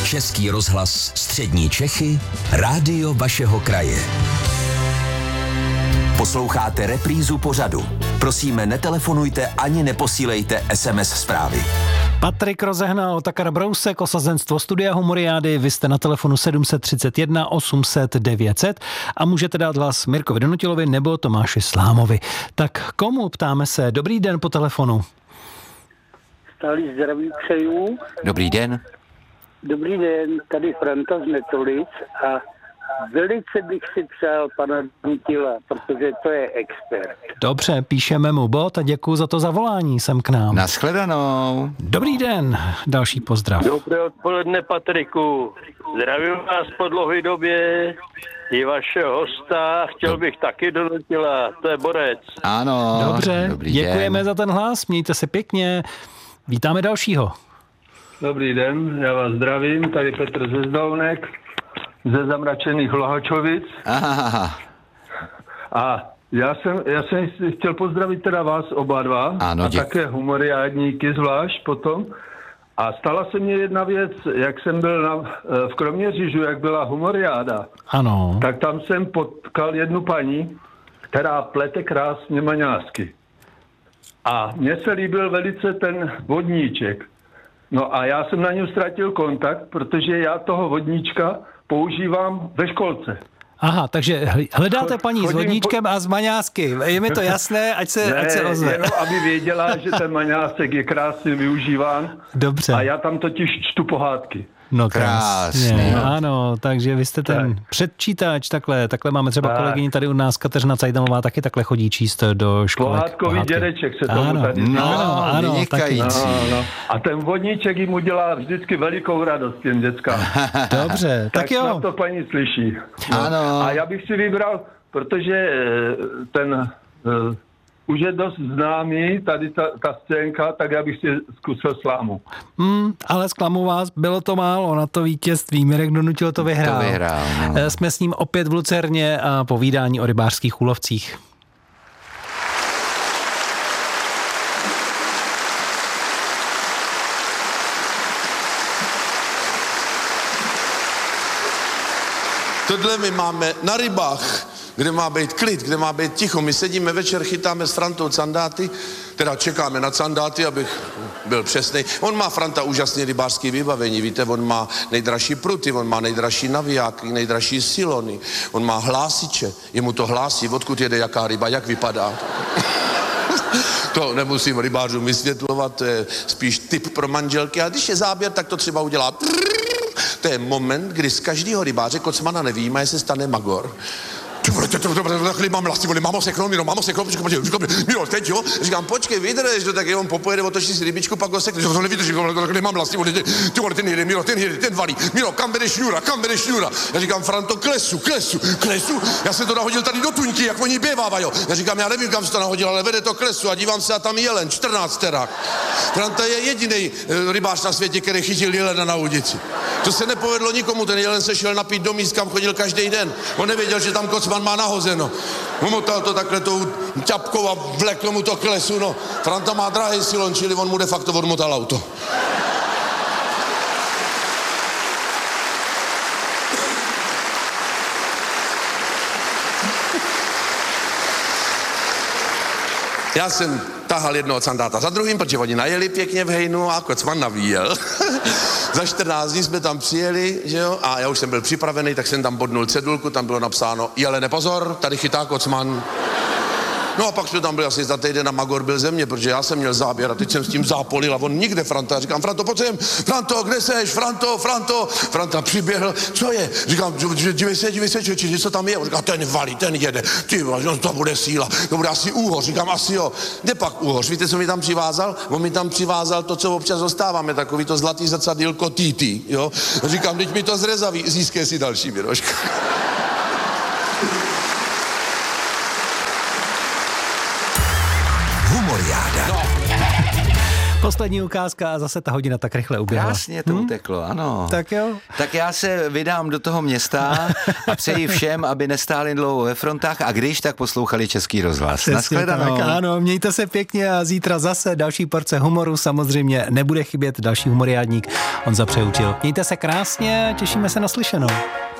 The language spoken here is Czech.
Český rozhlas Střední Čechy, rádio vašeho kraje. Posloucháte reprízu pořadu. Prosíme, netelefonujte ani neposílejte SMS zprávy. Patrik rozehnal Otakar Brousek, osazenstvo Studia Humoriády. Vy jste na telefonu 731 800 900 a můžete dát hlas Mirkovi Donutilovi nebo Tomáši Slámovi. Tak komu, ptáme se? Dobrý den po telefonu. Stálý zdraví přeju. Dobrý den. Dobrý den, tady Franta z Netolic a velice bych si přál pana Donutila, protože to je expert. Dobře, píšeme mu bod a děkuju za to zavolání sem k nám. Naschledanou. Dobrý den, další pozdrav. Dobré odpoledne, Patriku. Zdravím vás po dlouhé době i vašeho hosta. Chtěl bych taky Donutila, to je borec. Ano. Dobře, dobrý děkujeme den. za ten hlas, mějte se pěkně. Vítáme dalšího. Dobrý den, já vás zdravím, tady Petr ze Zdolnek, ze zamračených Lohačovic. Aha. A já jsem chtěl pozdravit teda vás oba dva, Ano, a také humoriádníky zvlášť potom. A stala se mně jedna věc, jak jsem byl v Kroměříži, jak byla humoriáda, Ano. tak tam jsem potkal jednu paní, která plete krásně maňásky. A mně se líbil velice ten vodníček. No a já jsem na něj ztratil kontakt, protože já toho vodníčka používám ve školce. Aha, takže hledáte paní s vodníčkem a s maňásky. Je mi to jasné, ať se ozve. Jenom aby věděla, že ten maňásek je krásně využíván. Dobře. A já tam totiž čtu pohádky. No Krásně. Ano, takže vy jste ten předčítač, takhle máme třeba kolegyni tady u nás, Kateřina Cajdamová, taky takhle chodí číst do školek. Pohádkový dědeček se tomu tady říká. Ano, vynikající. No. A ten vodníček jim udělá vždycky velikou radost těm dětskám. Dobře, tak jo. Na to paní slyší. No. Ano. A já bych si vybral, protože ten už je dost známý, tady ta scénka, tak já bych si zkusil Slámu. Ale zklamu vás, bylo to málo na to vítězství. Mirek Donutil to vyhrál. No. Jsme s ním opět v Lucerně a povídání o rybářských úlovcích. Tohle my máme na rybách, kde má být klid, kde má být ticho. My sedíme večer, chytáme s Frantou candáty, teda čekáme na candáty, abych byl přesnej. On má, Franta, úžasný rybářský vybavení, víte, on má nejdražší pruty, on má nejdražší navijáky, nejdražší silony, on má hlásiče, jemu to hlásí, odkud jede jaká ryba, jak vypadá. To nemusím rybářům vysvětlovat, to je spíš tip pro manželky, a když je záběr, tak to třeba udělá. To je moment, kdy z každého rybáře kocmana nevyjímaje se stane magor. Mám lastivoli, mám oseklo, Miro, teď jo, říkám, počkej, vydrž, tak on popojede, otočí si rybičku, pak osekne, to nevydrží, nemám lastivoli, ty vole, ten jede, ten valí, Miro, kam vede šňůra, já říkám, Franto, klesu, já jsem to nahodil tady do tuňky, jak oni běvávají, já říkám, já nevím, kam se to nahodil, ale vede to klesu a dívám se a tam jelen, 14 terák. Franta je jediný rybář na světě, který chytil jelena na ulici. To se nepovedlo nikomu, ten jelen se šel napít do míst, kam chodil každý den, on nevěděl, že tam kocman má nahozeno. Umotal to takhle tou ťapkou a vlekl mu to k lesu, no. Franta má drahý silon, čili on mu de facto odmotal auto. Já jsem tahal jednoho candáta za druhým, protože oni najeli pěkně v hejnu a kocman navíjel. Za 14 dní jsme tam přijeli, že jo, a já už jsem byl připravený, tak jsem tam bodnul cedulku, tam bylo napsáno, jelene pozor, tady chytá kocman. No a pak jsme tam byli asi za týden a magor byl ze mě, protože já jsem měl záběr a teď jsem s tím zápolil a on nikde, Franta. Já říkám, Franto, pojď sem, Franto, kde seš, Franto. Franta přiběhl, co je? Říkám, dívej se, člověče, co tam je? On říká, ten valí, ten jede, ty no, to bude síla, to bude asi úhoř. Říkám, asi jo. Kde pak úhoř? Víte, co mi tam přivázal? On mi tam přivázal to, co občas dostáváme, takový to zlatý zrcadýlko Titi, jo? Říkám, teď mi to zrezaví, získej si další Miroška. Humoriáda. Poslední ukázka a zase ta hodina tak rychle uběhla. Krásně to uteklo, ano. Tak jo. Tak já se vydám do toho města a přeji všem, aby nestáli dlouho ve frontách a když, tak poslouchali Český rozhlas. Nashledanou. Tak, ano, mějte se pěkně a zítra zase další porce humoru. Samozřejmě nebude chybět další humoriádník. On zapřeučil. Mějte se krásně, těšíme se na slyšenou.